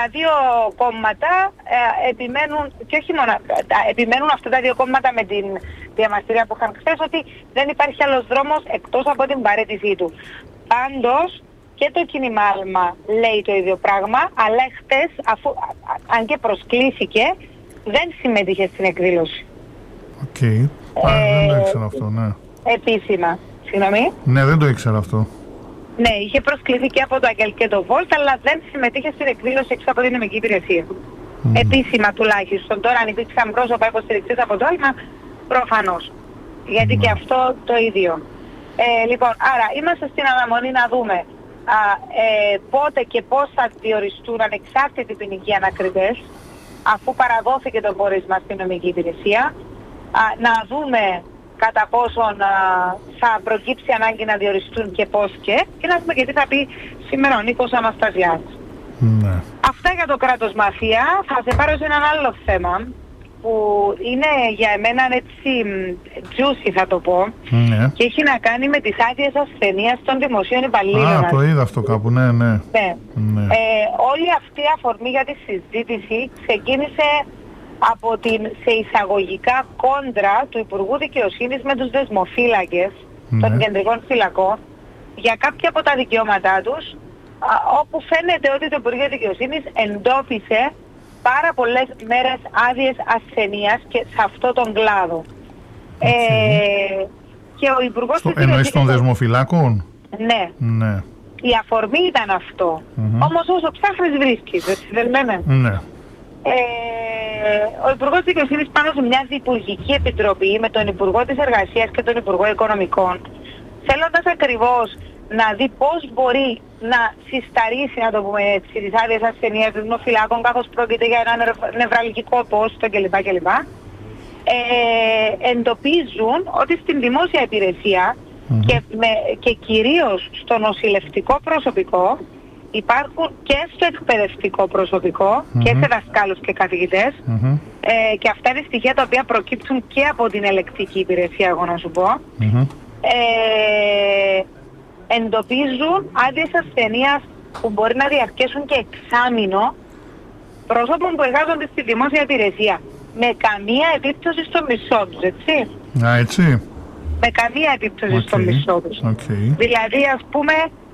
δύο κόμματα επιμένουν, και όχι μόνο επιμένουν αυτά τα δύο κόμματα με την διαμαρτυρία που είχαν χθες, ότι δεν υπάρχει άλλος δρόμος εκτός από την παραίτησή του. Πάντως και το κίνημα Άλμα λέει το ίδιο πράγμα, αλλά χθες, αν και προσκλήθηκε, δεν συμμετείχε στην εκδήλωση. Οκ. Δεν το ήξερα αυτό, ναι. Επίσημα. Συγγνώμη. Ναι, δεν το ήξερα αυτό. Ναι, είχε προσκληθεί και από το ΑΚΕΛ και το ΒΟΛΤ, αλλά δεν συμμετείχε στην εκδήλωση έξω από την νομική υπηρεσία. Επίσημα τουλάχιστον. Τώρα αν υπήρξαν πρόσωπα υποστηρικτές από το Άλμα, προφανώς. Γιατί και αυτό το ίδιο. Λοιπόν, άρα είμαστε στην αναμονή να δούμε πότε και πώς θα διοριστούν ανεξάρτητοι ποινικοί ανακριτές, αφού παραδόθηκε το πόρισμα στην νομική υπηρεσία. Να δούμε κατά πόσον θα προκύψει ανάγκη να διοριστούν και πώς και να δούμε και τι θα πει σήμερα ο Νίκος Αναστασιάδης. Ναι. Αυτά για το κράτος μαφία. Θα σε πάρω σε έναν άλλο θέμα που είναι για εμένα έτσι juicy, θα το πω, Ναι. και έχει να κάνει με τις άδειες ασθενείας των δημοσίων υπαλλήλων. Το είδα αυτό κάπου, ναι. Ναι. Ναι. Όλη αυτή η αφορμή για τη συζήτηση ξεκίνησε από την σε εισαγωγικά κόντρα του Υπουργού Δικαιοσύνης με τους δεσμοφύλακες των κεντρικών φυλακών για κάποια από τα δικαιώματά τους, όπου φαίνεται ότι το Υπουργείο Δικαιοσύνης εντόπισε πάρα πολλές μέρες άδειες ασθενείας και σε αυτό τον κλάδο. Και ο Υπουργός εννοείς των δεσμοφυλάκων? Ναι. Ναι. Η αφορμή ήταν αυτό. Όμως όσο ψάχνεις βρίσκεις, δεν λέμε. Ναι. Ο Υπουργός Δικαιοσύνης πάνω σε μια διυπουργική επιτροπή με τον Υπουργό της Εργασίας και τον Υπουργό Οικονομικών, θέλοντας ακριβώς να δει πώς μπορεί να συσταρίσει, να το πούμε έτσι, τις άδειες ασθενείας των δημοφυλάκων, καθώς πρόκειται για ένα νευραλγικό πόστο κλπ. Εντοπίζουν ότι στην δημόσια υπηρεσία και κυρίως στο νοσηλευτικό προσωπικό υπάρχουν και στο εκπαιδευτικό προσωπικό και σε δασκάλους και καθηγητές, και αυτά είναι στοιχεία τα οποία προκύπτουν και από την ελεκτική υπηρεσία, εγώ να σου πω. Εντοπίζουν άδειες ασθενείας που μπορεί να διαρκέσουν και εξάμηνο πρόσωπων που εργάζονται στη δημόσια υπηρεσία, με καμία επίπτωση στο μισθό τους, έτσι. Έτσι. Με καμία επίπτωση στο μισθό τους. Δηλαδή, ας πούμε,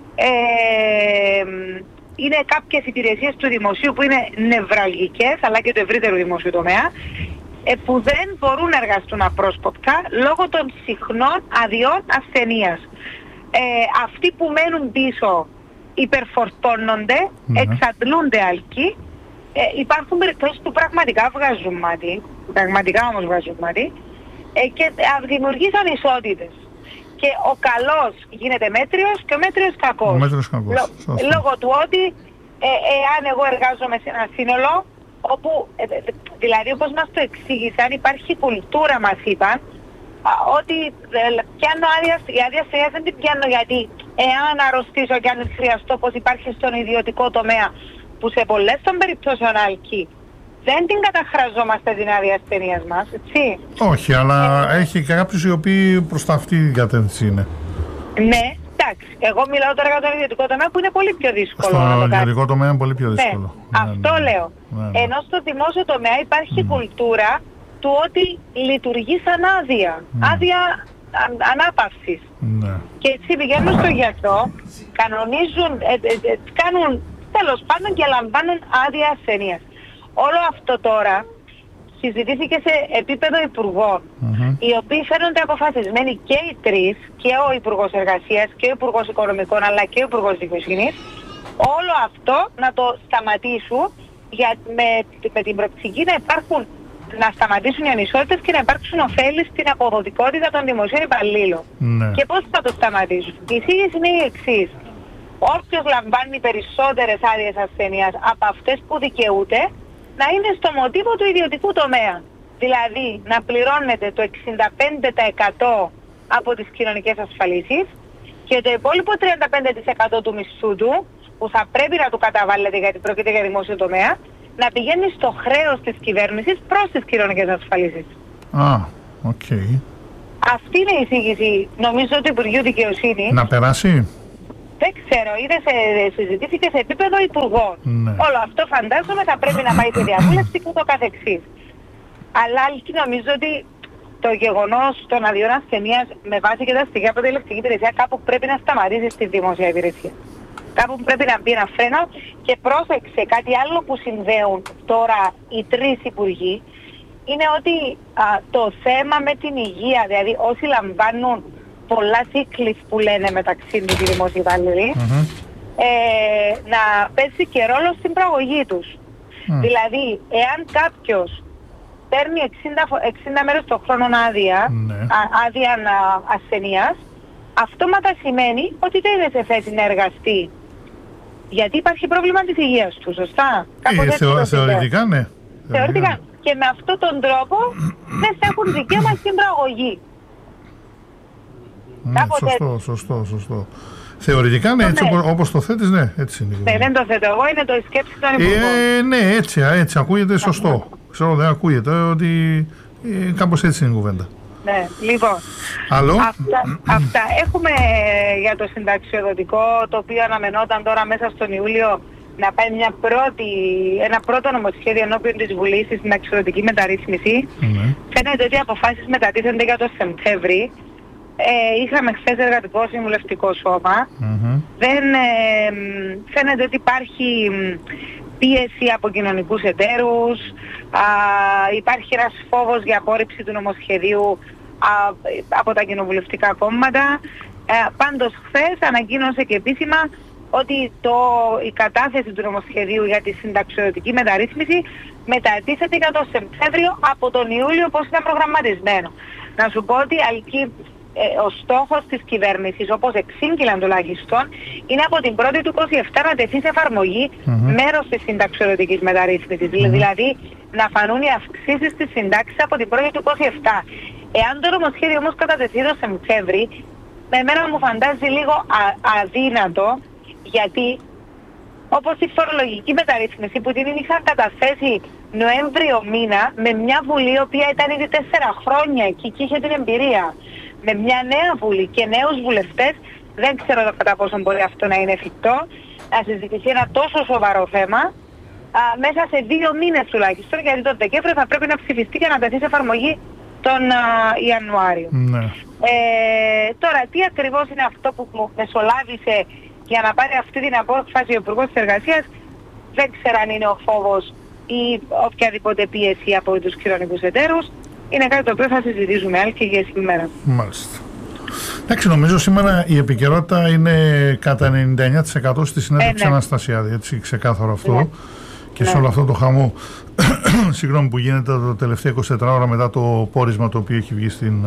είναι κάποιες υπηρεσίες του δημοσίου που είναι νευραλγικές, αλλά και του ευρύτερου δημοσίου τομέα, που δεν μπορούν να εργαστούν απρόσποπτα λόγω των συχνών αδειών ασθενείας. Αυτοί που μένουν πίσω υπερφορτώνονται, εξαντλούνται αλκοί. Υπάρχουν περιπτώσεις που πραγματικά βγάζουν μάτι, και δημιουργείς ανισότητες. Και ο καλός γίνεται μέτριος και ο μέτριος κακός. Λόγω του ότι εάν εγώ εργάζομαι σε ένα σύνολο, όπου, δηλαδή όπως μας το εξήγησαν, υπάρχει κουλτούρα, μας είπαν, ότι πιάνω η άδεια ασθενείας δεν την πιάνω γιατί εάν αρρωστήσω και αν χρειαστώ, πως υπάρχει στον ιδιωτικό τομέα, που σε πολλές των περιπτώσεων αλκεί, δεν την καταχραζόμαστε την άδεια ασθενείας μας, έτσι. Όχι, αλλά έχει και κάποιους οι οποίοι προς τα αυτή την κατεύθυνση είναι. Ναι, εντάξει. Εγώ μιλάω τώρα για τον ιδιωτικό τομέα που είναι πολύ πιο δύσκολο. Στο ιδιωτικό τομέα είναι πολύ πιο δύσκολο. Ναι, αυτό λέω. Ενώ στο δημόσιο τομέα υπάρχει κουλτούρα του ότι λειτουργεί σαν άδεια. Άδεια ανάπαυσης. Και έτσι πηγαίνουν στο γιατρό, κανονίζουν, κάνουν τέλος πάντων και λαμβάνουν άδεια ασθενείας. Όλο αυτό τώρα συζητήθηκε σε επίπεδο υπουργών, οι οποίοι φαίνονται αποφασισμένοι και οι τρεις, και ο Υπουργός Εργασίας και ο Υπουργός Οικονομικών, αλλά και ο Υπουργός Δικαιοσύνης, όλο αυτό να το σταματήσουν με την προοπτική να σταματήσουν οι ανισότητες και να υπάρξουν ωφέλη στην αποδοτικότητα των δημοσίων υπαλλήλων. Και πώς θα το σταματήσουν? Η εισήγηση είναι η εξής. Όποιος λαμβάνει περισσότερες άδειες ασθενείας από αυτές που δικαιούται, να είναι στο μοτίβο του ιδιωτικού τομέα. Δηλαδή να πληρώνεται το 65% από τις κοινωνικές ασφαλίσεις και το υπόλοιπο 35% του μισθού του, που θα πρέπει να του καταβάλλεται γιατί πρόκειται για δημόσιο τομέα, να πηγαίνει στο χρέος της κυβέρνησης προς τις κοινωνικές ασφαλίσεις. Οκ. Αυτή είναι η εισήγηση, νομίζω, του Υπουργείου Δικαιοσύνης. Να περάσει. Δεν ξέρω, συζητήθηκε σε επίπεδο υπουργών. Ναι. Όλο αυτό φαντάζομαι θα πρέπει να πάει σε διαβούλευση και το καθεξής. Αλλά νομίζω ότι το γεγονός των αδειών ασθενείας με βάση και τα στοιχεία από την ηλεκτρική υπηρεσία κάπου πρέπει να σταματήσει στη δημόσια υπηρεσία. Κάπου πρέπει να μπει ένα φρένο και πρόσεξε κάτι άλλο που συνδέουν τώρα οι τρεις υπουργοί είναι ότι το θέμα με την υγεία, δηλαδή όσοι λαμβάνουν πολλά σύκλης που λένε μεταξύ του οι δημόσιοι υπάλληλοι, να παίζει και ρόλο στην προαγωγή τους. Δηλαδή, εάν κάποιος παίρνει 60 μέρες το χρόνο άδεια ασθενείας, αυτόματα σημαίνει ότι δεν είναι σε θέση να εργαστεί. Γιατί υπάρχει πρόβλημα της υγείας του, σωστά? Θεωρητικά, ναι. Θεωρητικά. Και με αυτόν τον τρόπο δεν θα έχουν δικαίωμα στην προαγωγή. Σωστό. Θεωρητικά, ναι, έτσι όπως το θέτεις, ναι, έτσι είναι. Ναι, δεν το θέτω εγώ, είναι το σκέψη των υπουργών. Ναι, έτσι ακούγεται σωστό. Ξέρω, δεν ακούγεται ότι κάπως έτσι είναι η κουβέντα. Ναι, λοιπόν. Άλλο. Αυτά. Έχουμε για το συνταξιοδοτικό, το οποίο αναμενόταν τώρα μέσα στον Ιούλιο να πάει ένα πρώτο νομοσχέδιο ενώπιον της Βουλής στη συνταξιοδοτική μεταρρύθμιση. Φαίνεται ότι οι αποφάσεις μετατίθενται για το Σεπτέμβρη. Είχαμε χθες εργατικό συμβουλευτικό σώμα. Δεν φαίνεται ότι υπάρχει πίεση από κοινωνικούς εταίρους, υπάρχει ένας φόβος για απόρριψη του νομοσχεδίου από τα κοινοβουλευτικά κόμματα. Πάντως χθες ανακοίνωσε και επίσημα ότι η κατάθεση του νομοσχεδίου για τη συνταξιοδοτική μεταρρύθμιση μετατίθεται για τον Σεπτέμβριο από τον Ιούλιο όπως ήταν προγραμματισμένο. Να σου πω ότι ο στόχος της κυβέρνησης, όπως εξήγηλαν τουλάχιστον, είναι από την 1η του 27 να τεθεί σε εφαρμογή μέρος της συνταξιοδοτικής μεταρρύθμισης. Δηλαδή να φανούν οι αυξήσεις της συντάξης από την 1η του 27. Εάν το νομοσχέδιο όμως κατατεθεί το Σεπτέμβρη, εμένα μου φαντάζει λίγο αδύνατο, γιατί όπως η φορολογική μεταρρύθμιση που την είχαν καταθέσει Νοέμβριο μήνα με μια Βουλή η οποία ήταν ήδη 4 χρόνια εκεί και είχε την εμπειρία, με μια νέα Βουλή και νέους βουλευτές, δεν ξέρω κατά πόσο μπορεί αυτό να είναι εφικτό, να συζητηθεί ένα τόσο σοβαρό θέμα μέσα σε 2 μήνες τουλάχιστον, γιατί τον Δεκέμβριο θα πρέπει να ψηφιστεί και να τεθεί σε εφαρμογή τον Ιανουάριο. Τώρα, τι ακριβώς είναι αυτό που μεσολάβησε για να πάρει αυτή την απόφαση ο Υπουργός της Εργασίας, δεν ξέρω αν είναι ο φόβος ή οποιαδήποτε πίεση από τους κοινωνικούς εταίρους. Είναι κάτι το οποίο θα συζητήσουμε άλλη και για σήμερα. Μάλιστα. Εντάξει, νομίζω σήμερα η επικαιρότητα είναι κατά 99% στη συνέντευξη Αναστασιάδη, έτσι ξεκάθαρο αυτό. Και σε όλο αυτό το χαμό συγγνώμη, που γίνεται τα τελευταία 24 ώρα μετά το πόρισμα το οποίο έχει βγει στην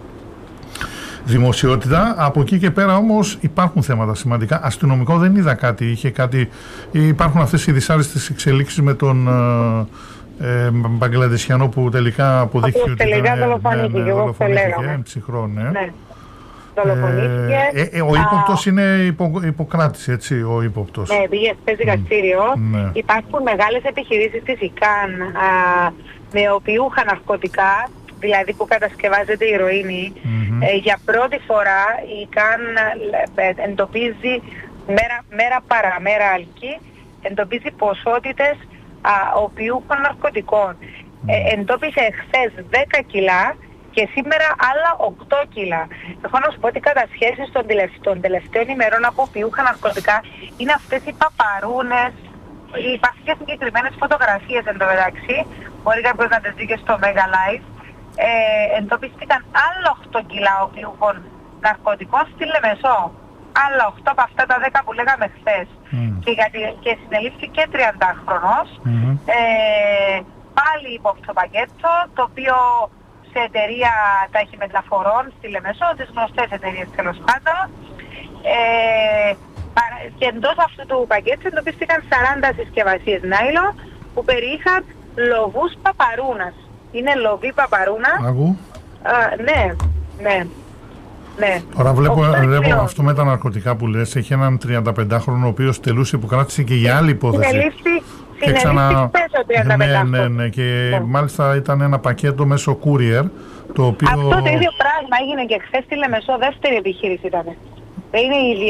δημοσιότητα. Από εκεί και πέρα όμως υπάρχουν θέματα σημαντικά. Αστυνομικό δεν είδα κάτι, υπάρχουν αυτές οι δυσάρεστες εξελίξεις με τον Μπαγκλαντεσιανό που τελικά αποδείχθηκε ότι τελικά δολοφονήθηκε, ψυχρό, δολοφονήθηκε. Ο ύποπτος είναι υποκράτης, έτσι, ο ύποπτος. Ναι, πήγε χθες δικαστήριο. Υπάρχουν μεγάλες επιχειρήσεις της ΙΚΑΝ με οπιούχα ναρκωτικά, δηλαδή που κατασκευάζεται η ηρωίνη. Για πρώτη φορά η ΙΚΑΝ εντοπίζει μέρα παραμέρα αλκή, εντοπίζει ποσότητες οπιούχων ναρκωτικών. Εντόπισε χθες 10 κιλά και σήμερα άλλα 8 κιλά. Έχω να σου πω ότι οι κατασχέσεις των τελευταίων ημερών από οπιούχα ναρκωτικά είναι αυτές οι παπαρούνες. Υπάρχουν και συγκεκριμένες φωτογραφίες εν τω μεταξύ, μπορεί κάποιος να τις δει και στο Mega Live. Εντοπίστηκαν άλλα 8 κιλά οπιούχων ναρκωτικών στη Λεμεσό. Άλλα 8 από αυτά τα 10 που λέγαμε χθες. Και συνελήφθηκε 30χρονος. Πάλι υπόψη πακέτο, το οποίο σε εταιρεία ταχυμεταφορών στη Λεμεσό, τις γνωστές εταιρείες τέλος πάντων. Και εντός αυτού του πακέτου εντοπίστηκαν 40 συσκευασίες νάιλο που περιείχαν λοβούς παπαρούνας. Είναι λοβή παπαρούνα. Ναι. Τώρα βλέπω αυτό με τα ναρκωτικά που λες. Έχει έναν 35χρονο ο οποίος τελούσε υποκράτηση και για άλλη υπόθεση. Συνελήφθη χθες ο 35χρονος. Ναι, και μάλιστα ήταν ένα πακέτο μέσω courier. Το οποίο... Αυτό το ίδιο πράγμα έγινε και χθες στη Λεμεσό, δεύτερη επιχείρηση ήταν. Δεν είναι η ίδια.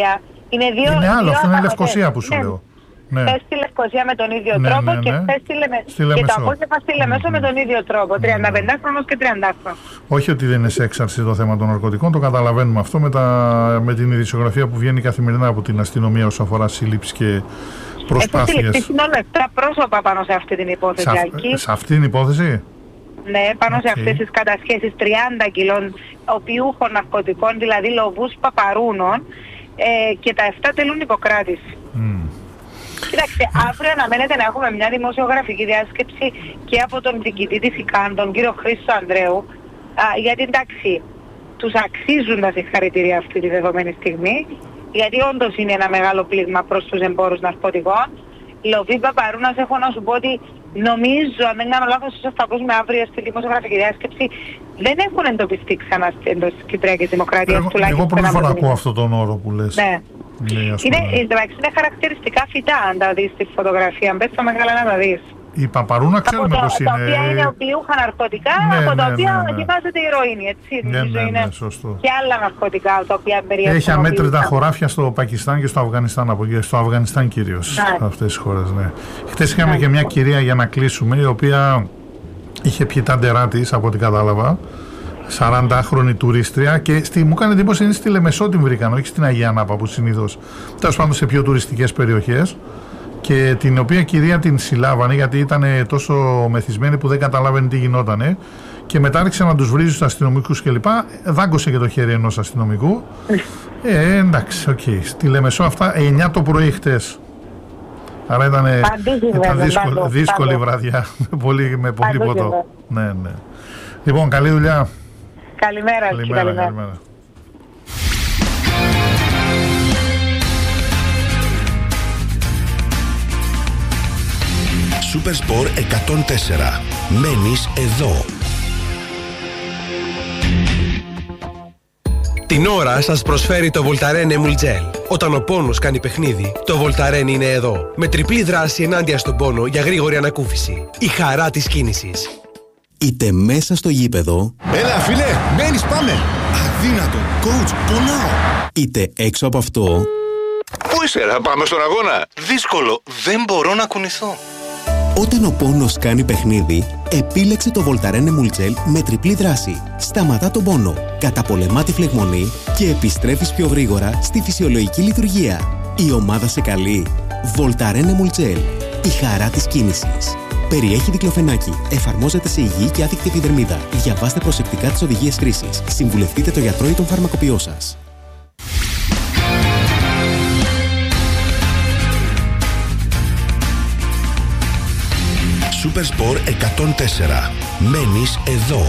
Είναι άλλο, αυτό είναι η Λευκοσία που σου λέω. Ναι. Πες στη Λευκοσία με τον ίδιο τρόπο και πες και το απόγευμα στη Λεμεσό με τον ίδιο τρόπο. 35χρονος και 30χρονος. Όχι ότι δεν είναι σε έξαρση το θέμα των ναρκωτικών, το καταλαβαίνουμε αυτό με την ειδησιογραφία που βγαίνει καθημερινά από την αστυνομία όσον αφορά σύλληψη και προσπάθειες. Έχουν συλληφθεί μόνο 7 πρόσωπα πάνω σε αυτή την υπόθεση. Σε αυτή την υπόθεση? Ναι, πάνω σε αυτές τις κατασχέσεις 30 κιλών οπιούχων ναρκωτικών, δηλαδή λοβούς παπαρούνων, και τα 7 τελούν υποκράτηση. Κοιτάξτε, αύριο αναμένεται να έχουμε μια δημοσιογραφική διάσκεψη και από τον διοικητή της ΙΚΑΝ, τον κύριο Χρήστο Ανδρέου, γιατί εντάξει, τους αξίζουν τα συγχαρητήρια αυτή τη δεδομένη στιγμή, γιατί όντως είναι ένα μεγάλο πλήγμα προς τους εμπόρους ναρκωτικών. Λοβί παπαρούνας, έχω να σου πω ότι νομίζω, αν δεν κάνω λάθος, ίσως θα ακούσουμε αύριο στη δημοσιογραφική διάσκεψη, δεν έχουν εντοπιστεί ξανά εντός της Κυπριακής Δημοκρατίας. Εγώ πρώτη φορά ακούω αυτόν τον όρο που λες. Ναι. Είναι χαρακτηριστικά φυτά, αν τα δεις στη φωτογραφία. Μπες στο Μεγάλα να τα δεις. Η παπαρούνα ξέρουμε πως είναι. Τα οποία είναι οπιούχα ναρκωτικά, από τα οποία δοκιμάζεται η ηρωίνη, έτσι. Ναι, σωστό. Και άλλα ναρκωτικά τα οποία περιέχουν. Έχει αμέτρητα χωράφια στο Πακιστάν και στο Αφγανιστάν, στο Αφγανιστάν κυρίως, αυτές τις χώρες, ναι. Χτες είχαμε και μια κυρία, για να κλείσουμε, η οποία είχε πιει τα ντερά της, από ό,τι κατάλαβα. 40χρονη τουρίστρια, και μου έκανε εντύπωση είναι στη Λεμεσό την βρήκαν, όχι στην Αγία Νάπα που συνήθως, τέλος πάντων σε πιο τουριστικές περιοχές, και την οποία κυρία την συλλάβανε γιατί ήταν τόσο μεθυσμένη που δεν καταλάβαινε τι γινότανε, και μετά άρχισε να τους βρίζει στους αστυνομικούς κλπ. Δάγκωσε και το χέρι ενός αστυνομικού. Εντάξει, στη Λεμεσό αυτά 9 το πρωί χτες. Άρα ήταν δύσκολη βραδιά με πολύ ποτό. Ναι. Λοιπόν, καλή δουλειά. Καλημέρα. Supersport 104. Μένεις εδώ. Την ώρα σας προσφέρει το Voltaren Emulgel. Όταν ο πόνος κάνει παιχνίδι, το Voltaren είναι εδώ. Με τριπλή δράση ενάντια στον πόνο για γρήγορη ανακούφιση. Η χαρά της κίνησης. Είτε μέσα στο γήπεδο. Έλα φίλε, μπαίνεις, πάμε. Αδύνατο, coach, πονάω. Είτε έξω από αυτό. Πού είσαι, να πάμε στον αγώνα. Δύσκολο, δεν μπορώ να κουνηθώ. Όταν ο πόνος κάνει παιχνίδι, επίλεξε το Voltaren Emulgel με τριπλή δράση. Σταματά τον πόνο, καταπολεμά τη φλεγμονή και επιστρέφεις πιο γρήγορα στη φυσιολογική λειτουργία. Η ομάδα σε καλεί. Voltaren Emulgel. Η χαρά της κίνησης. Περιέχει δικλοφενάκι. Εφαρμόζεται σε υγιή και άδικτη επιδερμίδα. Διαβάστε προσεκτικά τις οδηγίες χρήσης. Συμβουλευτείτε το γιατρό ή τον φαρμακοποιό σας. Supersport 104. Μένεις εδώ.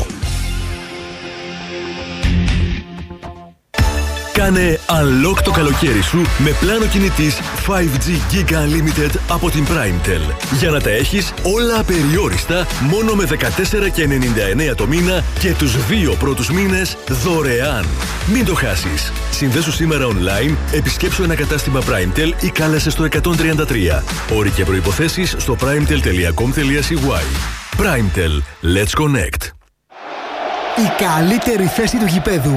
Κάνε unlock το καλοκαίρι σου με πλάνο κινητής 5G Giga Unlimited από την Primetel. Για να τα έχεις όλα απεριόριστα μόνο με 14,99 το μήνα και τους 2 πρώτους μήνες δωρεάν. Μην το χάσεις. Συνδέσου σήμερα online, επισκέψου ένα κατάστημα Primetel ή κάλεσε στο 133. Όροι και προϋποθέσεις στο primetel.com.cy. Primetel. Let's connect. Η καλύτερη θέση του γηπέδου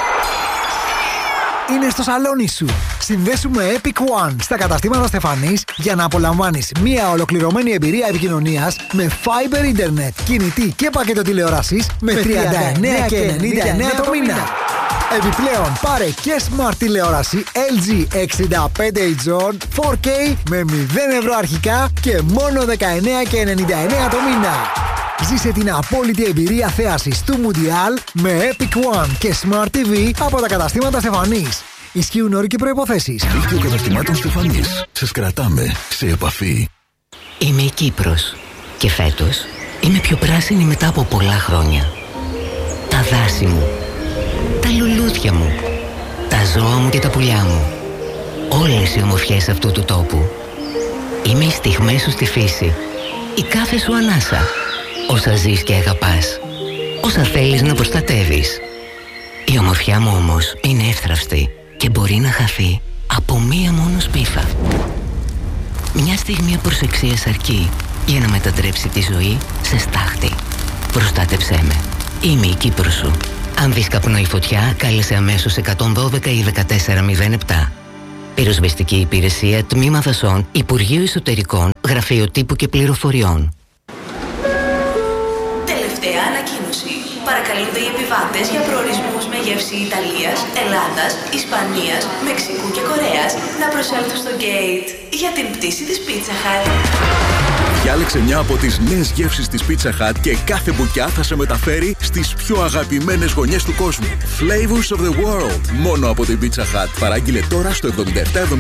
είναι στο σαλόνι σου. Συνδέσου με Epic One στα καταστήματα Στεφανής για να απολαμβάνεις μια ολοκληρωμένη εμπειρία επικοινωνίας με Fiber Internet, κινητή και πακέτο τηλεόρασης με 39,99 το μήνα. Επιπλέον πάρε και smart τηλεόραση LG 65H 4K με 0 ευρώ αρχικά και μόνο 19,99 το μήνα. Ζήσε την απόλυτη εμπειρία θέασης του Mundial με Epic One και Smart TV από τα καταστήματα Στεφανής. Ισχύουν όροι και προϋποθέσεις. Δίκτυο καταστημάτων Στεφανής. Σας κρατάμε σε επαφή. Είμαι η Κύπρος και φέτος είμαι πιο πράσινη μετά από πολλά χρόνια. Τα δάση μου, τα λουλούδια μου, τα ζώα μου και τα πουλιά μου. Όλες οι ομορφιές αυτού του τόπου. Είμαι οι στιγμές σου στη φύση, η κάθε σου ανάσα. Όσα ζεις και αγαπάς, όσα θέλεις να προστατεύεις. Η ομορφιά μου όμως είναι εύθραυστη και μπορεί να χαθεί από μία μόνο σπίφα. Μια στιγμή απροσεξίας αρκεί για να μετατρέψει τη ζωή σε στάχτη. Προστάτεψέ με. Είμαι η Κύπρος σου. Αν δεις καπνό ή φωτιά, κάλεσε αμέσως 112 ή 1407. Πυροσβεστική υπηρεσία, Τμήμα Δασών, Υπουργείο Εσωτερικών, Γραφείο Τύπου και Πληροφοριών. Τελευταία ανακοίνωση. Παρακαλούνται οι επιβάτες για προορισμούς με γεύση Ιταλίας, Ελλάδας, Ισπανίας, Μεξικού και Κορέας να προσέλθουν στο gate για την πτήση της Pizza Hut. Διάλεξε μια από τις νέες γεύσεις της Pizza Hut και κάθε μπουκιά θα σε μεταφέρει στις πιο αγαπημένες γωνιές του κόσμου. Flavors of the world. Μόνο από την Pizza Hut. Παράγγειλε τώρα στο 77 77 77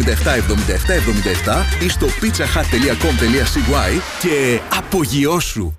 77 ή στο pizzahut.com.cy και απογειώσου.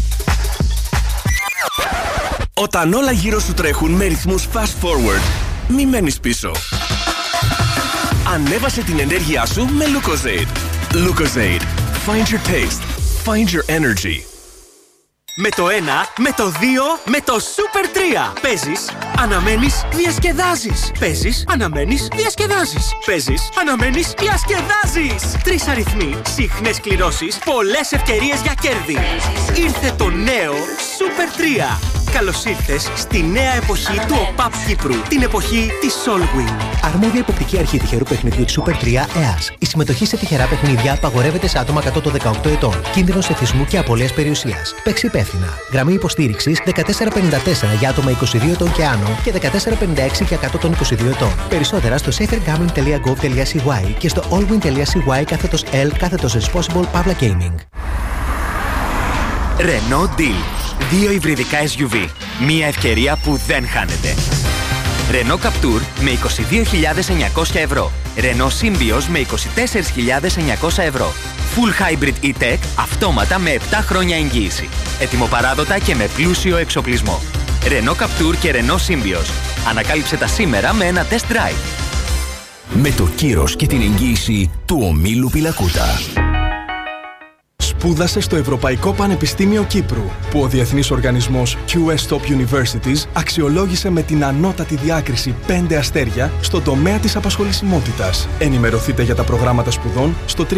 Όταν όλα γύρω σου τρέχουν με ρυθμούς fast forward, μη μένεις πίσω. Ανέβασε την ενέργειά σου με Lucozade. Lucozade. Find your taste. Find your energy. Με το 1, με το 2, με το Super 3. Παίζεις, αναμένεις, διασκεδάζεις. Παίζεις, αναμένεις, διασκεδάζεις. Παίζεις, αναμένεις, διασκεδάζεις. 3 αριθμοί, συχνές κληρώσεις, πολλές ευκαιρίες για κέρδη. Ήρθε το νέο Super 3. Καλώς ήρθες στη νέα εποχή του ΟΠΑΠ Κύπρου. Την εποχή της Solwing. Αρμόδια υποπτική αρχή τυχερού παιχνιδιού της Super 3 ΕΑΣ. Η συμμετοχή σε τυχερά παιχνίδια απαγορεύεται σε άτομα κάτω των 18 ετών. Κίνδυνος εθισμού και απώλειας περιουσίας. Παίξει υπεύθυνα. Γραμμή υποστήριξης 1454 για άτομα 22 ετών και άνω και 1456 για κάτω των 22 ετών. Περισσότερα στο safergambling.gov.cy και στο allwin.cy/L/responsible Pavla Gaming. Renault Deal. 2 υβριδικά SUV. Μία ευκαιρία που δεν χάνεται. Renault Captur με 22.900 ευρώ. Renault Symbioz με 24.900 ευρώ. Full Hybrid E-Tech αυτόματα με 7 χρόνια εγγύηση. Ετοιμοπαράδοτα και με πλούσιο εξοπλισμό. Renault Captur και Renault Symbioz. Ανακάλυψε τα σήμερα με ένα test drive. Με το κύρος και την εγγύηση του ομίλου Πιλακούτα. Σπούδασε στο Ευρωπαϊκό Πανεπιστήμιο Κύπρου, που ο διεθνής οργανισμός QS Top Universities αξιολόγησε με την ανώτατη διάκριση 5 αστέρια στον τομέα της απασχολησιμότητας. Ενημερωθείτε για τα προγράμματα σπουδών στο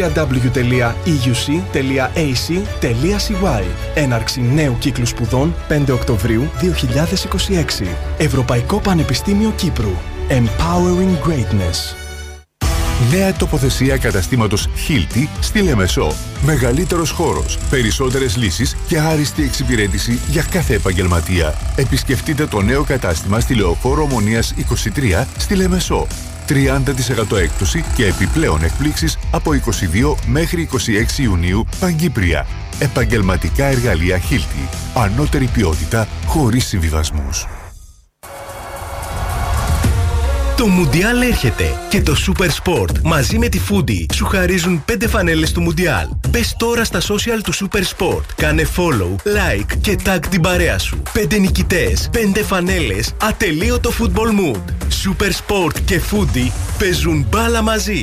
www.euc.ac.cy. Έναρξη νέου κύκλου σπουδών 5 Οκτωβρίου 2026. Ευρωπαϊκό Πανεπιστήμιο Κύπρου. Empowering Greatness. Νέα τοποθεσία καταστήματος Hilti στη Λεμεσό. Μεγαλύτερος χώρος, περισσότερες λύσεις και άριστη εξυπηρέτηση για κάθε επαγγελματία. Επισκεφτείτε το νέο κατάστημα στη Λεωφόρο Ομονίας 23 στη Λεμεσό. 30% έκπτωση και επιπλέον εκπλήξεις από 22 μέχρι 26 Ιουνίου Παγκύπρια. Επαγγελματικά εργαλεία Hilti. Ανώτερη ποιότητα χωρίς συμβιβασμούς. Το Μουντιάλ έρχεται και το Super Sport μαζί με τη Foodie σου χαρίζουν 5 φανέλες του Μουντιάλ. Μπες τώρα στα social του Super Sport, κάνε follow, like και tag την παρέα σου. 5 νικητές, 5 φανέλες, ατελείωτο football mood. Super Sport και Foodie παίζουν μπάλα μαζί.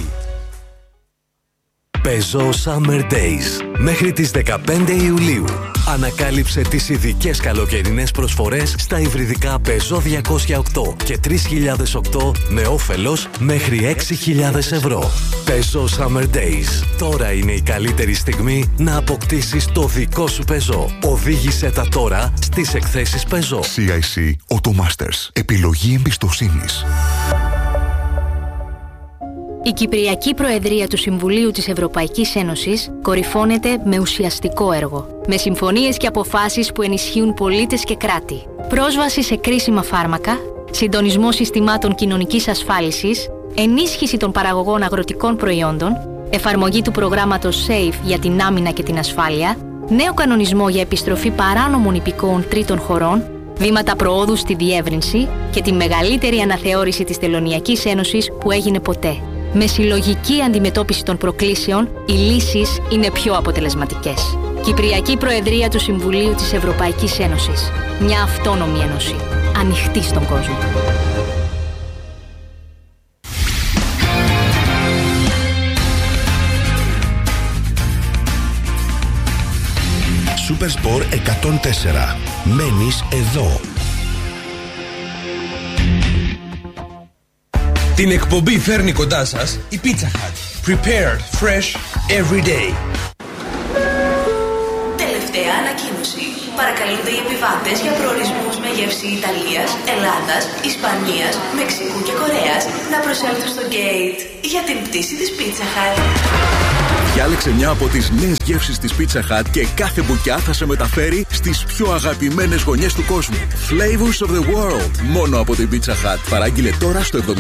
Peugeot Summer Days μέχρι τις 15 Ιουλίου. Ανακάλυψε τις ειδικές καλοκαιρινές προσφορές στα υβριδικά Peugeot 208 και 3008 με όφελος μέχρι 6.000 ευρώ. Peugeot Summer Days. Τώρα είναι η καλύτερη στιγμή να αποκτήσεις το δικό σου Peugeot. Οδήγησε τα τώρα στις εκθέσεις Peugeot. CIC Automasters. Επιλογή εμπιστοσύνης. Η Κυπριακή Προεδρία του Συμβουλίου της Ευρωπαϊκής Ένωσης κορυφώνεται με ουσιαστικό έργο, με συμφωνίες και αποφάσεις που ενισχύουν πολίτες και κράτη. Πρόσβαση σε κρίσιμα φάρμακα, συντονισμό συστημάτων κοινωνικής ασφάλισης, ενίσχυση των παραγωγών αγροτικών προϊόντων, εφαρμογή του προγράμματος SAFE για την άμυνα και την ασφάλεια, νέο κανονισμό για επιστροφή παράνομων υπηκόων τρίτων χωρών, βήματα προόδου στη διεύρυνση και τη μεγαλύτερη αναθεώρηση της Τελωνειακής Ένωσης που έγινε ποτέ. Με συλλογική αντιμετώπιση των προκλήσεων, οι λύσεις είναι πιο αποτελεσματικές. Κυπριακή Προεδρία του Συμβουλίου της Ευρωπαϊκής Ένωσης. Μια αυτόνομη ένωση. Ανοιχτή στον κόσμο. Supersport 104. Μένεις εδώ. Την εκπομπή φέρνει κοντά σας η Pizza Hut. Prepared fresh every day. Τελευταία ανακοίνωση. παρακαλούνται οι επιβάτες για προορισμούς με γεύση Ιταλίας, Ελλάδας, Ισπανίας, Μεξικού και Κορέας να προσέλθουν στο gate για την πτήση της Pizza Hut. Διάλεξε μια από τις νέες γεύσεις της Pizza Hut και κάθε μπουκιά θα σε μεταφέρει στις πιο αγαπημένες γωνιές του κόσμου. Flavors of the world. Μόνο από την Pizza Hut. Παράγγειλε τώρα στο 77777777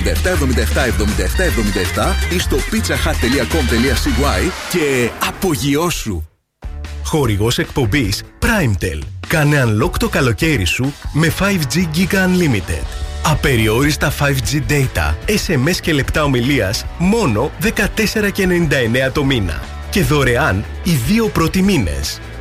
ή στο pizzahut.com.cy και απογειώσου. Χορηγός εκπομπής PrimeTel. Κάνε unlock το καλοκαίρι σου με 5G Giga Unlimited. Απεριόριστα 5G data, SMS και λεπτά ομιλίας μόνο 14,99 το μήνα. Και δωρεάν οι 2 πρώτοι μήνες.